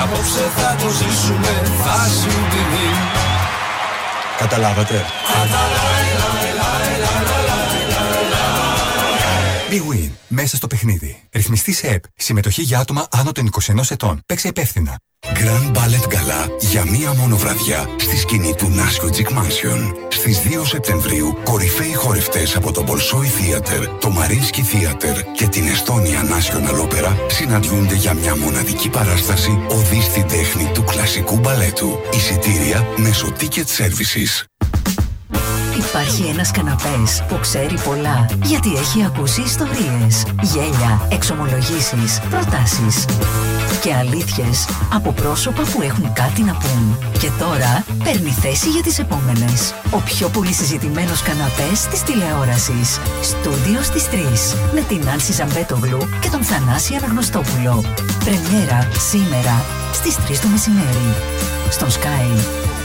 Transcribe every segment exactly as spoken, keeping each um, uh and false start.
Απόψε θα το ζήσουμε, φάση ποινή. Καταλάβατε? Big Win. Μέσα στο παιχνίδι. Ρυθμιστή σε ΕΠ. Συμμετοχή για άτομα άνω των είκοσι ενός ετών. Παίξε υπεύθυνα. Grand Ballet Gala για μία μόνο βραδιά στη σκηνή του Nasko Chic Mansion. Στις δύο Σεπτεμβρίου, κορυφαίοι χορευτές από το Bolshoi Theater, το Mariinsky Theater και την Estonia National Opera συναντιούνται για μια μοναδική παράσταση οδή στην τέχνη του κλασικού μπαλέτου. Εισιτήρια μέσω Ticket Services. Υπάρχει ένας καναπές που ξέρει πολλά, γιατί έχει ακούσει ιστορίες, γέλια, εξομολογήσεις, προτάσεις και αλήθειες από πρόσωπα που έχουν κάτι να πούν. Και τώρα παίρνει θέση για τις επόμενες. Ο πιο πολύ συζητημένος καναπές της τηλεόρασης. Στούντιο στις τρεις, με την Άνση Ζαμπέτογλου και τον Θανάση Αναγνωστόπουλο. Πρεμιέρα σήμερα στις τρεις το μεσημέρι. Στον Sky.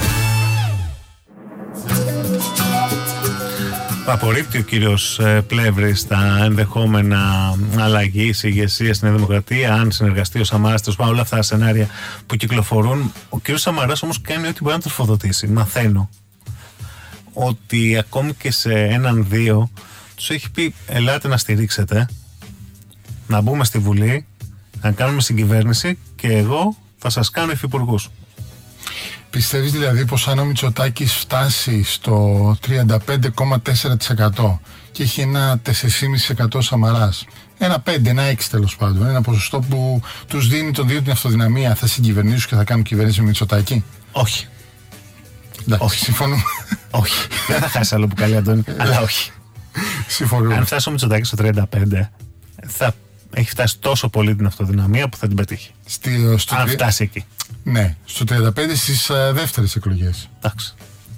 Απορρίπτει ο κύριος Πλεύρης τα ενδεχόμενα αλλαγής ηγεσίας στην Δημοκρατία, αν συνεργαστεί ο Σαμαράς, τέλος πάντων όλα αυτά τα σενάρια που κυκλοφορούν. Ο κύριος Σαμαράς όμως κάνει ό,τι μπορεί να τροφοδοτήσει. Μαθαίνω ότι ακόμη και σε έναν δύο τους έχει πει: ελάτε να στηρίξετε, να μπούμε στη Βουλή, να κάνουμε συγκυβέρνηση και εγώ θα σας κάνω υφυπουργούς. Πιστεύεις δηλαδή πως αν ο Μητσοτάκης φτάσει στο τριάντα πέντε κόμμα τέσσερα τοις εκατό και έχει ένα τέσσερα κόμμα πέντε τοις εκατό Σαμαράς, ένα πέντε, ένα έξι τέλος πάντων, ένα ποσοστό που τους δίνει τον δύο την αυτοδυναμία, θα συγκυβερνήσουν και θα κάνουν κυβέρνηση με Μητσοτάκη? Όχι. Εντάξει, όχι. συμφωνούμε. Όχι. Δεν θα χάσει άλλο που καλεί, Αντώνη, αλλά όχι. Συμφωνούμε. Αν φτάσει ο Μητσοτάκης στο τριάντα πέντε, θα έχει φτάσει τόσο πολύ την αυτοδυναμία που θα την πετύχει. Στη, στο αν τρι... φτάσει εκεί. Ναι, στο τριάντα πέντε στις uh, δεύτερες εκλογές. Εντάξει.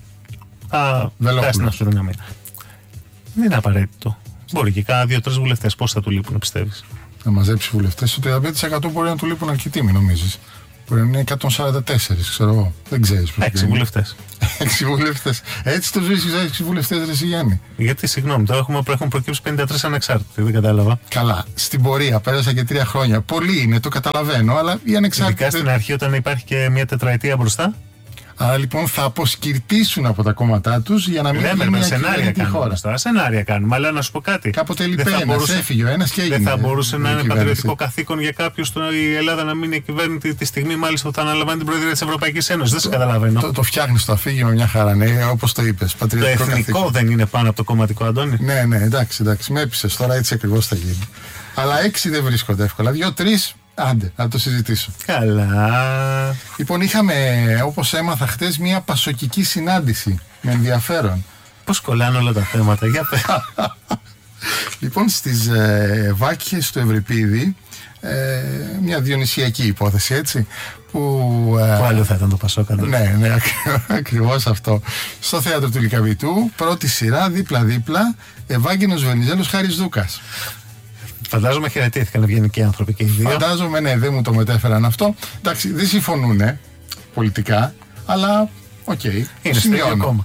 Θα φτάσει την αυτοδυναμία. Δεν είναι απαραίτητο. Μπορεί και κάνα δύο-τρεις βουλευτές. Πώς θα του λείπουν, πιστεύεις? Να μαζέψει βουλευτές. Στο τριάντα πέντε τοις εκατό μπορεί να του λείπουν αρκετοί, μην νομίζεις. Μπορεί να είναι εκατόν σαράντα τέσσερα, ξέρω εγώ. Δεν ξέρεις. Έξι βουλευτές. Έξι βουλευτές. Έτσι το βρίσκεις έξι βουλευτές, ρε Γιάννη? Γιατί, συγγνώμη, τώρα έχουμε, έχουν προκύψει πενήντα τρεις ανεξάρτητοι, δεν κατάλαβα. Καλά. Στην πορεία πέρασα και τρία χρόνια. Πολλοί είναι, το καταλαβαίνω, αλλά οι ανεξάρτητοι. Ειδικά στην αρχή, όταν υπάρχει και μια τετραετία μπροστά. Άρα λοιπόν θα αποσκυρτήσουν από τα κόμματά τους για να μην γίνει μια κυβερνητική χώρα. Τώρα, σενάρια κάνουμε, αλλά να σου πω κάτι. Κάποτε λείπει ένας, έφυγε ο ένας και έγινε. Δεν θα μπορούσε να είναι πατριωτικό καθήκον για κάποιους η Ελλάδα να μην είναι κυβέρνητη τη στιγμή μάλιστα που θα αναλαμβάνει την Προεδρία της Ευρωπαϊκής Ένωσης? Δεν σε καταλαβαίνω. Το, το φτιάχνεις το αφήγημα μια χαρά, ναι, όπως το είπες. Το εθνικό καθήκον δεν είναι πάνω από το κομματικό, Αντώνη? Ναι, ναι, εντάξει, εντάξει, με έπεισες τώρα, έτσι ακριβώς θα γίνει. Αλλά έξι δεν βρίσκονται εύκολα. Δύο-τρεις. Άντε, να το συζητήσω. Καλά. Λοιπόν, είχαμε, όπως έμαθα χτες, μια πασοκική συνάντηση με ενδιαφέρον. Πώς κολλάνε όλα τα θέματα, για πες. Λοιπόν, στις ε, Βάκχες του Ευρυπίδη, ε, μια διονυσιακή υπόθεση, έτσι, που... Ε, που άλλο θα ήταν το Πασόκαντο. Ναι, ναι, ακριβώς αυτό. Στο θέατρο του Λυκαβητού, πρώτη σειρά, δίπλα-δίπλα, Ευάγγενος Βενιζέλος, Χάρης Δούκας. Φαντάζομαι χαιρετήθηκαν ευγενικοί άνθρωποι και οι δύο. Φαντάζομαι, ναι, δεν μου το μετέφεραν αυτό. Εντάξει, δεν συμφωνούν πολιτικά, αλλά οκ. Okay, είναι στο ίδιο κόμμα.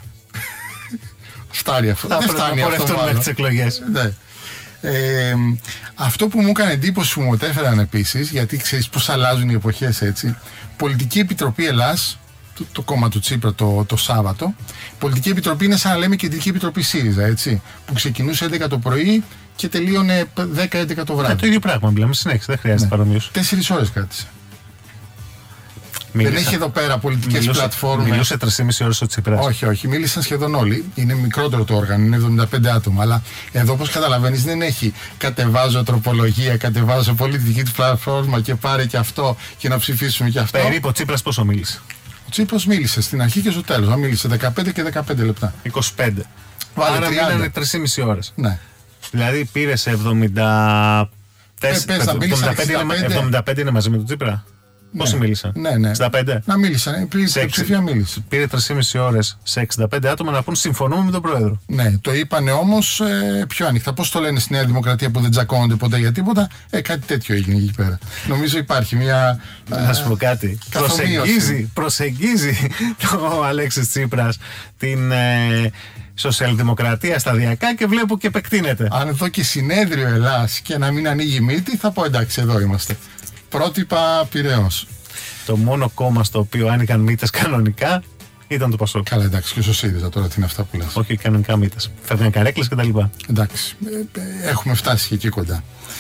Φτάνει αυτό. Θα δεν φτάνει αυτό μέχρι τις εκλογές. Ναι. Ε, αυτό που μου έκανε εντύπωση που μου μετέφεραν επίσης, γιατί ξέρεις πώς αλλάζουν οι εποχές έτσι, Πολιτική Επιτροπή Ελλάς, το, το κόμμα του Τσίπρα το, το Σάββατο, Πολιτική Επιτροπή είναι σαν να λέμε Κεντρική Επιτροπή ΣΥΡΙΖΑ, έτσι, που ξεκινούσε έντεκα το πρωί και τελείωνε δέκα έντεκα το βράδυ. Ε, το ίδιο πράγμα, μιλάμε συνέχεια, δεν χρειάζεται ναι. παρομοίωση. Τέσσερις ώρες κράτησε. Μίλησα. Δεν έχει εδώ πέρα πολιτικές πλατφόρμες. Μιλούσε τρεις και μισή ώρες ο Τσίπρας. Όχι, όχι, μίλησαν σχεδόν όλοι. Είναι μικρότερο το όργανο, είναι εβδομήντα πέντε άτομα. Αλλά εδώ, όπως καταλαβαίνεις, δεν έχει κατεβάζω τροπολογία, κατεβάζω πολιτική του πλατφόρμα και πάρε και αυτό και να ψηφίσουμε και αυτό. Περίπου ο Τσίπρας πόσο μίλησε? Ο Τσίπρας μίλησε στην αρχή και στο τέλος. Αν μίλησε δεκαπέντε και δεκαπέντε λεπτά. είκοσι πέντε. Βάλε άρα μείνανε τρεις και μισή ώρες. Ναι. Δηλαδή πήρε σε εβδομήντα τέσσερα. Ε, εβδομήντα πέντε είναι μαζί με τον Τσίπρα. Ναι. Πόσοι μίλησαν? Ναι, ναι. εξήντα πέντε. Να μίλησαν. Πλειοψηφία μίλησε. Πήρε τρεις και μισή ώρες σε εξήντα πέντε άτομα να πούν συμφωνούμε με τον Πρόεδρο. Ναι, το είπανε όμως ε, πιο ανοιχτά. Πώς το λένε στη Νέα Δημοκρατία που δεν τσακώνονται ποτέ για τίποτα? Ε, κάτι τέτοιο έγινε εκεί πέρα. Νομίζω υπάρχει μια. Να σου πω κάτι. Προσεγγίζει, προσεγγίζει ο Αλέξης Τσίπρας την. Ε, σοσιαλδημοκρατία σταδιακά και βλέπω και επεκτείνεται. Αν εδώ και συνέδριο Ελλάς και να μην ανοίγει μύτη, θα πω εντάξει, εδώ είμαστε. Πρότυπα Πειραιώς. το μόνο κόμμα στο οποίο άνοιγαν μύτες κανονικά ήταν το Πασόκ. Καλά, εντάξει, και στο ΣΥΡΙΖΑ τώρα τι είναι αυτά που λες. Όχι κανονικά μύτες. Φεύγαν καρέκλες κτλ. Εντάξει, ε, ε, έχουμε φτάσει και εκεί κοντά.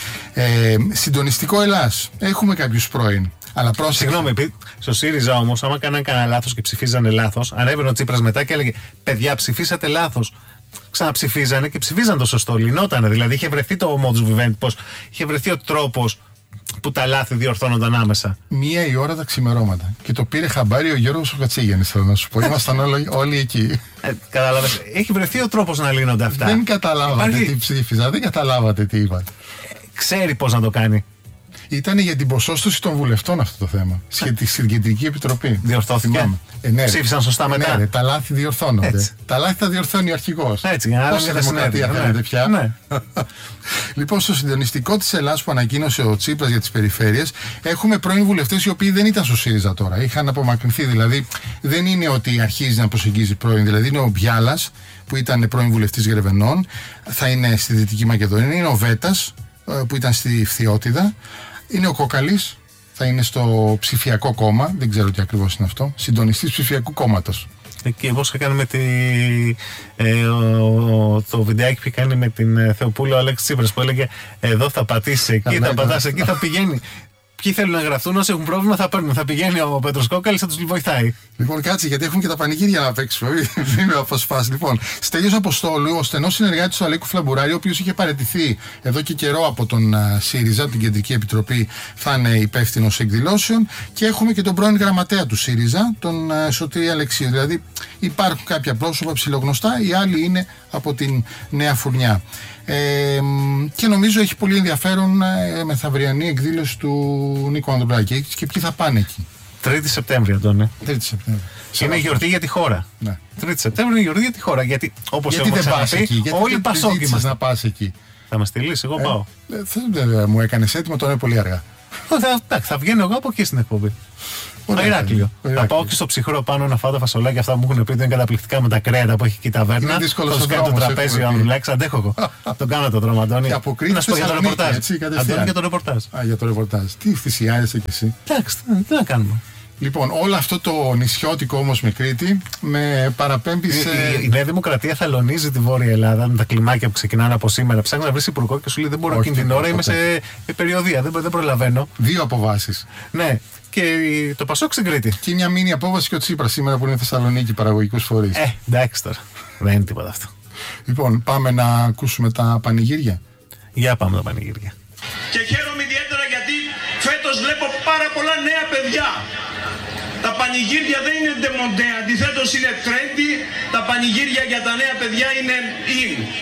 Ε, συντονιστικό Ελλάς. Έχουμε κάποιους πρώην. Αλλά πρόσεχε. Συγγνώμη, στο ΣΥΡΙΖΑ όμως, άμα κάναν κανένα λάθος και ψηφίζανε λάθος, ανέβαινε ο Τσίπρας μετά και έλεγε: παιδιά, ψηφίσατε λάθος. Ξαναψηφίζανε και ψηφίζαν το σωστό. Λυνότανε. Δηλαδή είχε βρεθεί το modus vivendi, πως είχε βρεθεί ο τρόπος που τα λάθη διορθώνονταν άμεσα. Μία η ώρα τα ξημερώματα. Και το πήρε χαμπάρι ο Γιώργος ο Κατσίγιαννης, θέλω να σου πω. Ήμασταν όλοι, όλοι εκεί. Ε, Κατάλαβες. Έχει βρεθεί ο τρόπος να λύνονται αυτά. Δεν καταλάβατε Υπάρχει... τι ψήφιζα, δεν καταλάβατε τι είπαν. Ξέρει πώς να το κάνει. Ήταν για την ποσόστοση των βουλευτών αυτό το θέμα. Σχετικά στην Κεντρική Επιτροπή. Διορθώθηκε. Ε, ναι, ψήφισαν σωστά μετά. Ε, ναι, τα λάθη διορθώνονται. Έτσι. Τα λάθη θα διορθώνει ο αρχηγός. Έτσι, για να Πόση δημοκρατία θέλετε πια. Ναι. Λοιπόν, στο συντονιστικό της Ελλάδας που ανακοίνωσε ο Τσίπρας για τις περιφέρειες, έχουμε πρώην βουλευτές οι οποίοι δεν ήταν στο ΣΥΡΙΖΑ τώρα. Είχαν απομακρυνθεί. Δηλαδή, δεν είναι ότι αρχίζει να προσεγγίζει πρώην. Δηλαδή, είναι ο Μπιάλας που ήταν πρώην βουλευτής Γρεβενών, θα είναι στη Δυτική Μακεδονία. Είναι ο Βέτας που ήταν στη Φθιώτιδα. Είναι ο Κόκαλης, θα είναι στο ψηφιακό κόμμα, δεν ξέρω τι ακριβώς είναι αυτό, συντονιστής ψηφιακού κόμματος. Και όπως έκανε με τη, ε, ο, το βιντεάκι που κάνει με την ε, Θεοπούλου ο Αλέξης Τσίπρας που έλεγε εδώ θα πατήσεις εκεί, θα πατάς εκεί, θα πηγαίνει. Ποιοι θέλουν να γραφτούν, όσοι έχουν πρόβλημα θα παίρνουν. Θα πηγαίνει ο Πέτρος Κόκαλης, θα τους βοηθάει. Λοιπόν, κάτσε, γιατί έχουν και τα πανηγύρια να παίξουμε. Μην με αποσπάσει. Λοιπόν, Στέλιος Αποστόλου, ο στενός συνεργάτης του Αλέκου Φλαμπουράρη, ο οποίος είχε παραιτηθεί εδώ και καιρό από τον uh, ΣΥΡΙΖΑ, την Κεντρική Επιτροπή, θα είναι υπεύθυνος εκδηλώσεων. Και έχουμε και τον πρώην γραμματέα του ΣΥΡΙΖΑ, τον uh, Σωτήρη Αλεξίου. Δηλαδή, υπάρχουν κάποια πρόσωπα ψηλογνωστά, οι άλλοι είναι από την Νέα Φουρνιά. Ε, και νομίζω έχει πολύ ενδιαφέρον ε, μεθαυριανή εκδήλωση του Νίκου Ανδρουλάκη. Και ποιοι θα πάνε εκεί. τρίτη Σεπτέμβρη, Αντώνη. τρίτη Σεπτέμβρη. Είναι γιορτή για τη χώρα. Ναι. τρίτη Σεπτέμβρη είναι γιορτή για τη χώρα. Γιατί όπως γιατί έχουμε δεν πας ξαναπεί, εκεί, γιατί όλοι δεν Πασόκοι μας. να πας εκεί. Θα με στείλεις, εγώ Ε, πάω. ε, δεν δε, μου έκανες έτοιμο, τώρα είναι πολύ αργά. Θα, θα βγαίνω εγώ από εκεί στην εκπομπή. Ωραία, Ηράκλειο. Ηράκλειο. Θα πάω και στο ψυχρό πάνω να φάω τα φασολάκια αυτά που μου έχουν πει ότι είναι καταπληκτικά με τα κρέατα που έχει εκεί η ταβέρνα. Είναι δύσκολος Θα τους ο κάνει το δρόμος, τραπέζι ο έχουμε πει. Ανδρουλάκης, αντέχω εγώ. Τον κάνω το δρόμο, Αντώνη. Και αποκρίνεται Να σου πω για το Θεσσαλονίκη, ρεπορτάζ. έτσι, κατευθείαν. Αντώνη, για το ρεπορτάζ. Α, για το ρεπορτάζ. Τι θυσιάζεσαι κι εσύ. Εντάξει, τι να κάνουμε. Λοιπόν, όλο αυτό το νησιώτικο όμως με Κρήτη με παραπέμπει σε. Η, η Νέα Δημοκρατία θαλονίζει τη Βόρεια Ελλάδα με τα κλιμάκια που ξεκινάνε από σήμερα. Ψάχνει να βρει υπουργό και σου λέει: δεν μπορώ Όχι, εκείνη την ώρα, είμαι ποτέ. σε περιοδία, δεν, δεν προλαβαίνω. Δύο αποβάσεις. Ναι, και το Πασόκ στην Κρήτη. Και μια μήνυ απόβαση και ο Τσίπρας σήμερα που είναι Θεσσαλονίκη παραγωγικούς φορείς. Ε, εντάξει τώρα. Δεν είναι τίποτα αυτό. Λοιπόν, πάμε να ακούσουμε τα πανηγύρια. Για πάμε τα πανηγύρια. Και χαίρομαι ιδιαίτερα γιατί φέτος βλέπω πάρα πολλά νέα παιδιά. Τα πανηγύρια δεν είναι ντεμοντέ, αντιθέτως είναι trendy. Τα πανηγύρια για τα νέα παιδιά είναι in.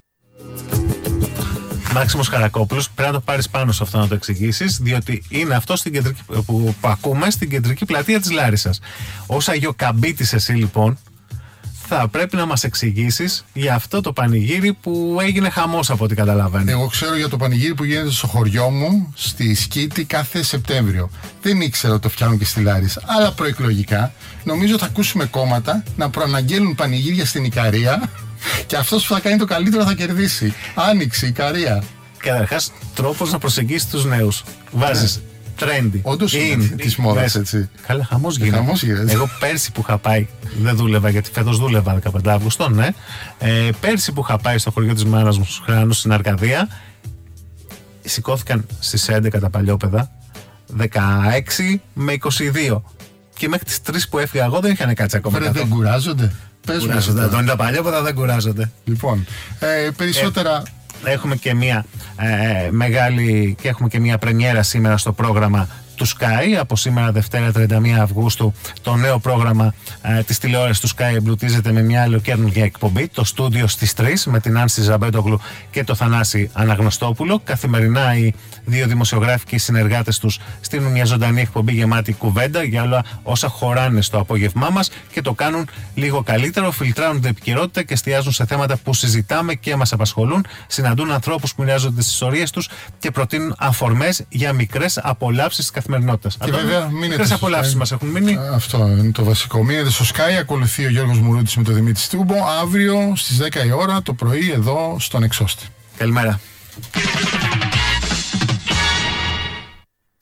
Μάξιμος Καρακόπουλος, πρέπει να το πάρεις πάνω σε αυτό να το εξηγήσεις, διότι είναι αυτό στην κεντρική, που, που ακούμε στην κεντρική πλατεία της Λάρισσας. Ως Αγιοκαμπίτης εσύ λοιπόν, θα πρέπει να μας εξηγήσεις για αυτό το πανηγύρι που έγινε χαμός από ό,τι καταλαβαίνω. Εγώ ξέρω για το πανηγύρι που γίνεται στο χωριό μου, στη Σκήτη, κάθε Σεπτέμβριο. Δεν ήξερα ότι το φτιάχνουν και στη Λάρισα. Αλλά προεκλογικά, νομίζω θα ακούσουμε κόμματα να προαναγγέλνουν πανηγύρια στην Ικαρία και αυτός που θα κάνει το καλύτερο θα κερδίσει. Άνοιξη, Ικαρία. Καταρχάς, τρόπος να προσεγγίσεις τους νέους. Βάζεις trendy. Όντως είναι της μόδας, έτσι. Καλά, χαμός γίνεται. χαμός γίνεται. Εγώ πέρσι που είχα πάει, δεν δούλευα γιατί φέτος δούλευα δεκαπέντε Αυγούστου, ναι. Ε, πέρσι που είχα πάει στο χωριό της μάνας μου, στους Χρεάνους, στην Αρκαδία, σηκώθηκαν στις έντεκα τα παλιόπαιδα, δεκαέξι με είκοσι δύο. Και μέχρι τις τρεις που έφυγα εγώ δεν είχαν κάτσει ακόμα. Φέρε, δεν κουράζονται. Πες μου. Κουράζονται, Αντώνη, τα παλιόπαιδα δεν κουράζονται. Λοιπόν, ε, περισσότερα. Έχουμε και μια ε, μεγάλη και έχουμε και μια πρεμιέρα σήμερα στο πρόγραμμα του Sky. Από σήμερα Δευτέρα τριάντα μία Αυγούστου το νέο πρόγραμμα ε, της τηλεόρασης του Sky εμπλουτίζεται με μια ολοκαίρινη εκπομπή, το στούντιο στις τρεις, με την Άνση Ζαμπέντογλου και το Θανάση Αναγνωστόπουλο. Καθημερινά οι δύο δημοσιογράφοι και οι συνεργάτες τους στείλουν μια ζωντανή εκπομπή γεμάτη κουβέντα για όλα όσα χωράνε στο απόγευμά μας και το κάνουν λίγο καλύτερο, φιλτράρουν την επικαιρότητα και εστιάζουν σε θέματα που συζητάμε και μας απασχολούν, συναντούν ανθρώπους που μοιράζονται τις ιστορίες τους και προτείνουν αφορμές για μικρές απολαύσεις της καθημερινότητας. Και βέβαια, μικρές απολαύσεις μας έχουν μείνει. Αυτό είναι το βασικό. Μείνετε στο Sky, ακολουθεί ο Γιώργος Μουρούτης με τον Δημήτρη Στούμπο αύριο στις δέκα η ώρα το πρωί εδώ στον Εξώστη. Καλημέρα.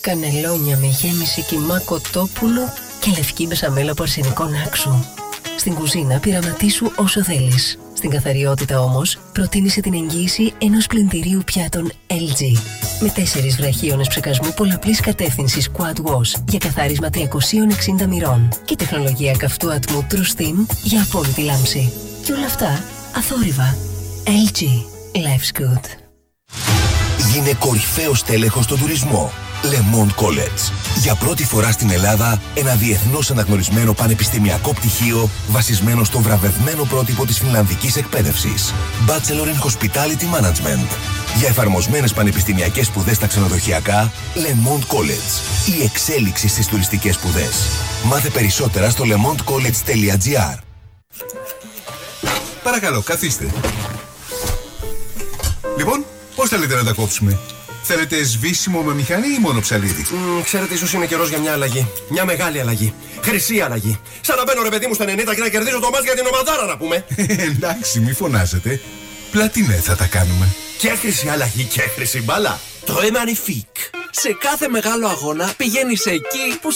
κανελόνια με γέμιση κιμά κοτόπουλο και λευκή μπεσαμέλα από αρσενικό νάξου. Στην κουζίνα πειραματίσου όσο θέλεις. Στην καθαριότητα όμως, προτίμησε την εγγύηση ενός πλυντηρίου πιάτων ελ τζι. Με τέσσερις βραχίονες ψεκασμού πολλαπλής κατεύθυνσης Quad Wash για καθάρισμα τριακόσια εξήντα μοιρών και τεχνολογία καυτού ατμού True Steam για απόλυτη λάμψη. Και όλα αυτά αθόρυβα. ελ τζι. Life's good. Γίνε κορυφαίος τέλεχος στον τουρισμό. Le Monde College. Για πρώτη φορά στην Ελλάδα, ένα διεθνώς αναγνωρισμένο πανεπιστημιακό πτυχίο βασισμένο στο βραβευμένο πρότυπο της φινλανδικής εκπαίδευσης. Bachelor in Hospitality Management. Για εφαρμοσμένες πανεπιστημιακές σπουδές στα ξενοδοχειακά, Le Monde College. Η εξέλιξη στις τουριστικές σπουδές. Μάθε περισσότερα στο lemondecollege τελεία gr. Παρακαλώ, καθίστε. Λοιπόν, πώς θέλετε να τα κόψουμε? Θέλετε σβήσιμο με μηχανή ή μόνο ψαλίδι? Mm, ξέρετε, ίσως είναι καιρός για μια αλλαγή. Μια μεγάλη αλλαγή. Χρυσή αλλαγή. Σαν να μπαίνω ρε παιδί μου στα ενενήντα και να κερδίζω το μάτς για την ομαδάρα, να πούμε. Εντάξει, μη φωνάζετε. Πλατινέ θα τα κάνουμε. Και χρυσή αλλαγή και χρυσή μπάλα. Το Magnifique. Σε κάθε μεγάλο αγώνα πηγαίνεις εκεί που